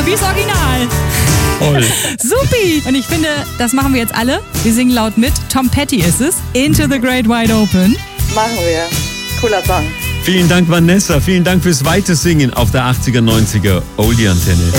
wie das Original. Toll. Supi! Und ich finde, das machen wir jetzt alle. Wir singen laut mit. Tom Petty ist es. Into the Great Wide Open. Machen wir. Cooler Song. Vielen Dank, Vanessa. Vielen Dank fürs Weitersingen auf der 80er, 90er Oldie-Antenne.